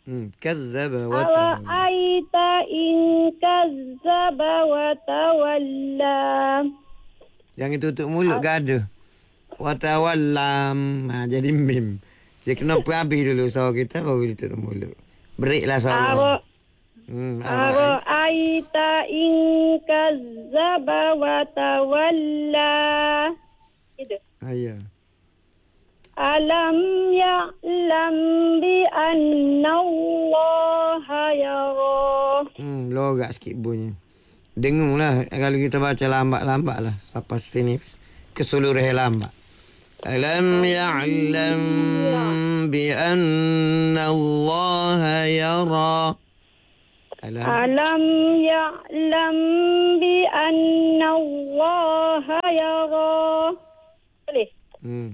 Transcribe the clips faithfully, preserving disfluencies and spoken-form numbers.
Hmm, kadzdzaba wa tawalla. Ara'aita in kazzaba wa tawalla. Jangan tutup mulut gaduh. Wa tawallam. Ha, jadi mim. Dia kena habis dulu suara kita baru ditutup mulut. Breaklah suara. Ara Hmm, ara'ai. Ara'aita in kazzaba wa tawalla. Itu. Ayah. Alam ya'lam bi anna Allah yara. Hmm, lorak sikit bunyi. Dengarlah kalau kita baca lambat-lambat lah. Sampai sini keseluruhan lambat. Alam ya'lam bi anna Allah yara. Alam. Alam ya'lam bi anna Allah yara. Boleh? Hmm.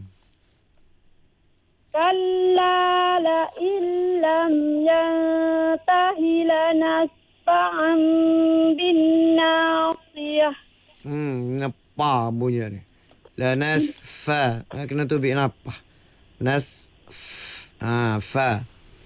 Kalla la illam yantahi lanasfa'an bin nasiyah. Hmm, napa bunyi ni? La nasfa. Ha, kena tubik napa. Nas ah fa.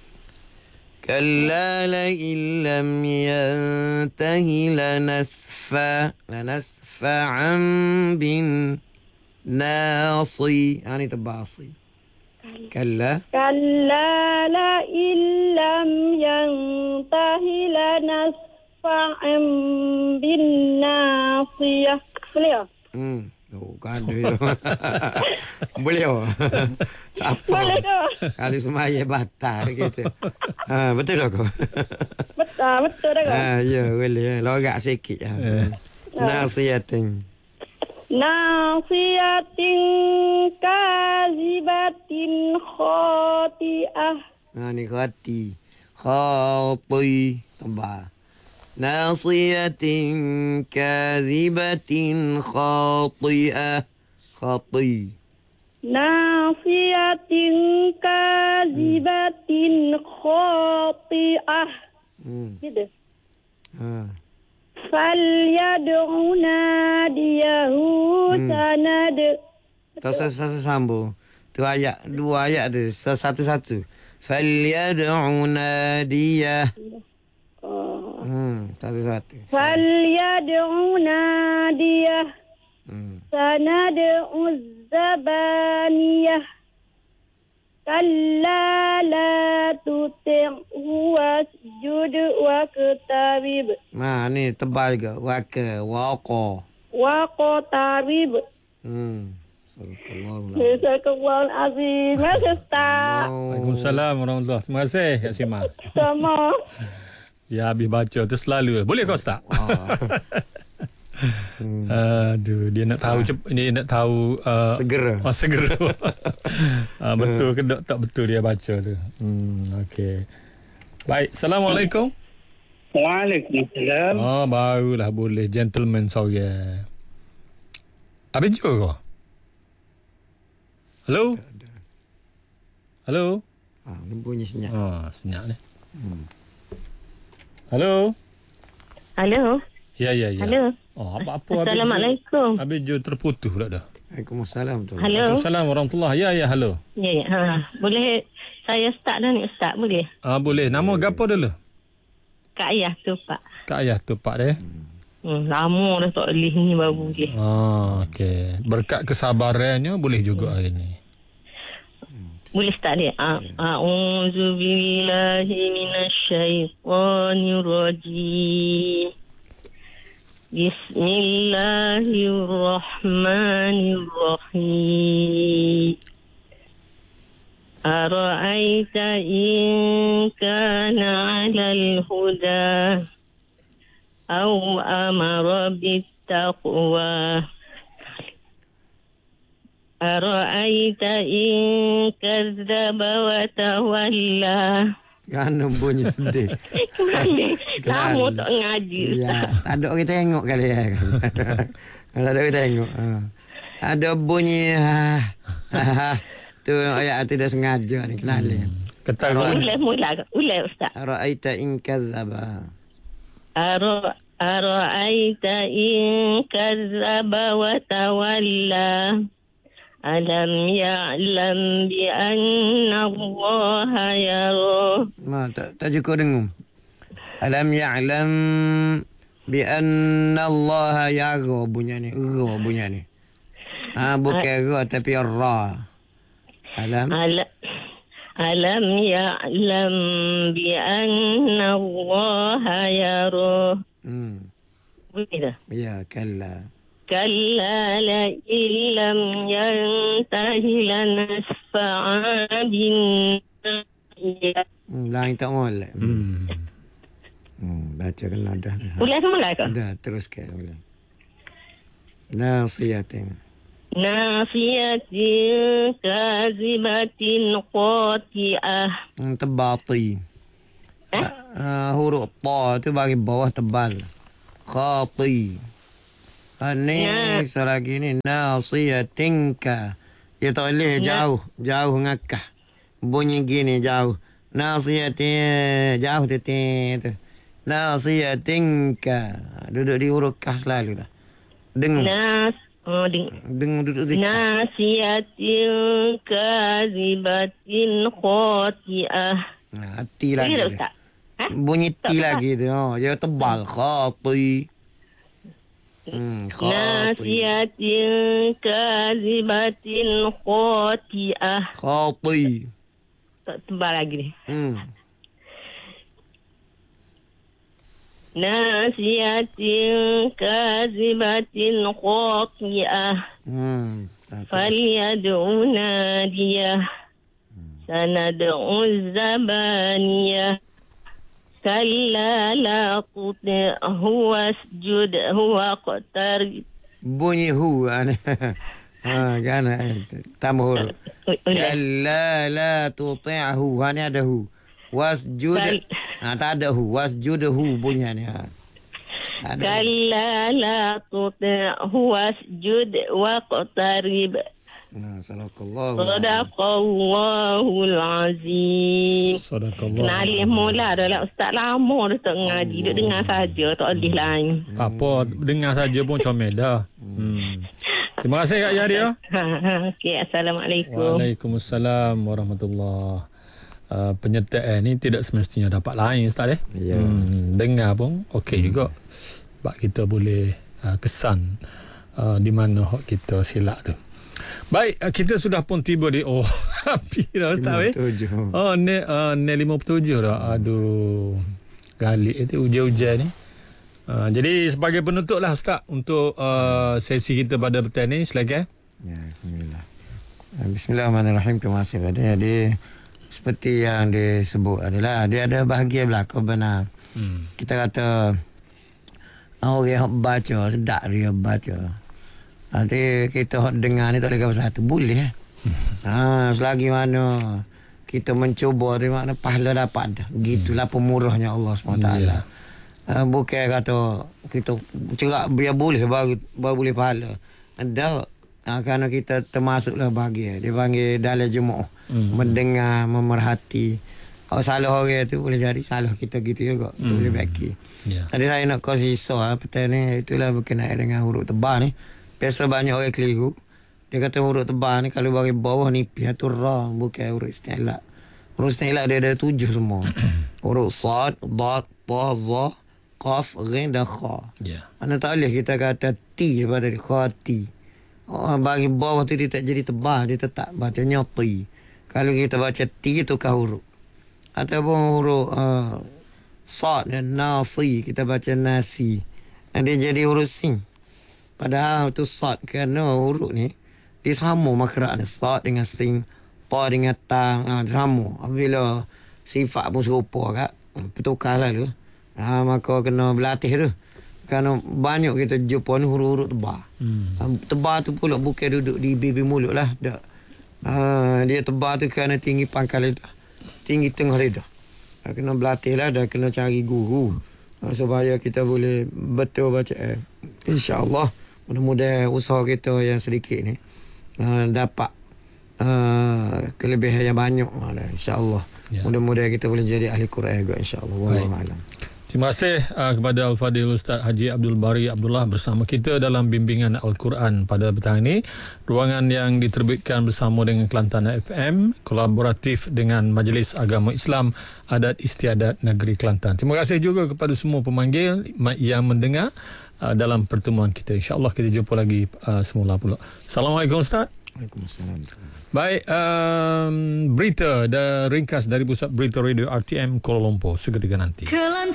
Kalla la illam yantahi lanasfa. Lanasfa'an bin nasi. Ha, ni tebasi. Kalla. Kalla la illam yantahi lanasfa'an bin nasiyah. Boleh? Hmm. Oh, gaduh. Boleh oh. Tak apa. Boleh ke? Kalau semaya batal gitu. Ha, betul tak kau? Betul, betul dah. Ha, ya, boleh. Lorak sikit. Ha. Eh. Nasiyatin. Nasiyatin kazibatin khati'ah. Ha, ni khati. Khati. Tambah. Nasiyatin kadhibatin khati'ah. Khati. Nasiyatin kazibatin khati'ah. Hmm. Gitu. Ha. Falyad'u nadiyahu Hmm. sanad. Tak satu sambung. Tu ayat, dua ayat tu. Satu-satu. Falyad'u nadiyah. Oh. Hmm, satu-satu. Falyad'u nadiyah Hmm. sanad'u zabaniyah. Kalla la tuti'hu wasjud waqtarib. Nah, ni tebal juga. Waka, waqa. Waqtarib. Hmm. Subhanallah. Jazakallahu azim. Terima Ustaz. Waalaikumsalam warahmatullahi. Terima kasih Kak Sima. Sama. Ya habis baca tu selalu. Boleh kau Ustaz? Ah. Hmm. Aduh, dia nak tahu cep, dia nak tahu uh, Segera. Oh, segera. uh, betul ke tak, tak betul dia baca tu. Hmm, okey. Baik, Assalamualaikum. Waalaikumsalam. Oh, barulah boleh gentleman seorang. Habis jumpa kau? Hello? Hello? Ah, ni bunyi senyap. Oh, senyap ni. Hmm. Hello? Halo. Ya, ya, ya. Halo. Oh, apa-apa. Assalamualaikum. Habis jo terputus pula dah. Waalaikumsalam tu. Halo. Waalaikumsalam warahmatullahi. Ya, ya, halo. Ya, ya. Ha. Boleh saya start dah ni Ustaz? Boleh? Ah, boleh. Nama gapo dulu? Kak Ayah tu Pak. Kak Ayah tu Pak dia. Hmm, lama dah tak boleh ni baru boleh. Ah, okey. Berkat kesabarannya boleh juga hari ni. Boleh start dia? A'udzu billahi minasyaitonir rajim. Bismillahirrahmanirrahim. Ara'aita in kana 'alal huda aw amara bittaqwa. Ara'aita in kadzdzaba wa tawalla. Kan bunyi sedih. Kamu tak ngaji. Ya, tak ada orang tengok kali ya. Tak ada orang tengok. Ha. Ada bunyi ha. ha. Tu ayat tidak sengaja ni kenalin. Kata Ulai mula, ulai Ustaz. Ra'aita in kadzdzaba. Ara ara'aita in kadzdzaba wa tawalla. Alam ya'lam bi anna Allah yara. Ma tak tak cukup dengung. Alam ya'lam bi anna Allah yara bunyi ni. Ra bunyi ni. Ah bukan ra tapi ra. Alam Ala, alam ya'lam bi anna Allah yara. hmm. Bunyi dah. Ya kalla. كلا لئن لم ينته لنسفعا بالناصية. Hmm, lain tak molek. Hmm. Hmm. Hmm, baca kena dah. Boleh ke mulai ke? Dah teruskan boleh. Nasiyatin. ناصية كاذبة خاطئة. Hmm, tebati. Eh? Uh, huruf ta tu bagi bawah tebal. Khati. Ha, ni Nah. selagi ni nasiyatinka. Dia tak boleh jauh. Jauh ngakah. Bunyi gini jauh. Nasiyatin. Jauh tu. tu. Nasiyatinka. Duduk di huruf kah selalu dah. Dengung. ناس oh, ding. Dengung duduk di kah. ناصية كاذبة خاطئة. Ha, ti Boleh lagi. tak dia. Ustaz? Ha? Bunyi ti Tak lagi tu. Oh, dia tebal. Khati. Hmm, khati. ناصية كاذبة خاطئة. Khati. Tak tebal lagi ni. Hmm. ناصية كاذبة خاطئة. Hmm. Ha, terus. فليدع ناديه سندع الزبانية كلا لا تطعه واسجد واقترب. Bunyi hu. Ha, kan. Tambah huruf. Kalla la tuti'hu. Ha, ni ada hu. Wasjud. Kal- Ha, tak ada hu. Wasjudhu bunyi ni. Ha. Ada. كلا لا تطعه واسجد واقترب. Nah, salakallah. صدق الله العظيم. Sadaqallah. Kena alih mula dah lah. Ustaz lama dah tak ngaji. Duduk dengar saja. Tak alih lain. Apa, dengar saja pun comel dah. Hmm. Terima kasih Kak Yahya. Ha, ha. Okey. Assalamualaikum. Waalaikumsalam warahmatullahi. Uh, penyertaan ni tidak semestinya dapat lain Ustaz eh. Ya. Hmm, dengar pun okey hmm. juga. Sebab kita boleh uh, kesan uh, di mana hak kita silap tu. Baik, uh, kita sudah pun tiba di oh api dah Ustaz eh. Tujuh. Oh ni uh, ni lima puluh tujuh dah. Aduh. Galik itu hujan-hujan ni. Uh, jadi sebagai penutup lah Ustaz untuk uh, sesi kita pada petang ni silakan. Ya, alhamdulillah. Bismillahirrahmanirrahim. Terima kasih pada jadi seperti yang disebut adalah dia ada bahagia berlaku benar. Hmm. Kita kata orang yang baca sedap dia baca. Nanti kita dengar ni tak boleh kata satu boleh. Ha, selagi mana kita mencuba di mana pahala dapat dah. Gitulah pemurahnya Allah subhanahu wa taala. Ha, bukan kata kita cerak biar boleh baru, baru boleh pahala. Ada ha, kerana kita termasuklah bahagia. Dia panggil dalam jemaah. Hmm. Mendengar, memerhati. Kalau salah orang tu boleh jadi salah kita gitu juga. Hmm. Itu boleh baiki. Ya. Tadi saya nak kau sisa petang ni. Itulah berkenaan dengan huruf tebal ni. Biasa banyak orang keliru. Dia kata huruf tebal ni kalau bagi bawah ni pihak tu ra. Bukan huruf isti'la. Huruf isti'la dia ada tujuh semua. Huruf sad, dad, ta, za, qaf, ghin dan kha. Ya. Mana tak boleh kita kata ti seperti khati. Oh, bagi bawah tu dia tak jadi tebal. Dia tetap bacanya ti. Kalau kita baca ti tu kah huruf. Ataupun huruf uh, sad dan nasi. Kita baca nasi. Dia jadi huruf sin. Padahal tu sad. Kerana huruf ni dia sama makhraj ni. Sad dengan sin. Ta dengan ta. Ha, dia sama. Bila sifat pun serupa kat. Bertukar lah tu. Ha, maka kena berlatih tu. Kerana banyak kita jumpa ni huruf-huruf tebal. Hmm. Tebal tu pula bukan duduk di bibir mulut lah. Tak. Ha, dia tebal tu kerana tinggi pangkal lidah. Tinggi tengah lidah. Ha, kena berlatih lah dan kena cari guru. Ha, supaya kita boleh betul baca. Eh. InsyaAllah. Mudah-mudahan usaha kita yang sedikit ni. Ha, dapat uh, kelebihan yang banyak. Ha, InsyaAllah. Ya. Mudah-mudahan kita boleh jadi ahli Quran juga. InsyaAllah. Wallahualam. Terima kasih uh, kepada Al-Fadhil Ustaz Haji Abdul Bari Abdullah bersama kita dalam bimbingan Al-Quran pada petang ini. Ruangan yang diterbitkan bersama dengan Kelantan F M, kolaboratif dengan Majlis Agama Islam Adat Istiadat Negeri Kelantan. Terima kasih juga kepada semua pemanggil yang mendengar uh, dalam pertemuan kita. InsyaAllah kita jumpa lagi uh, semula pula. Assalamualaikum Ustaz. Waalaikumsalam. Baik, um, berita dan ringkas dari Pusat Berita Radio R T M Kuala Lumpur seketika nanti.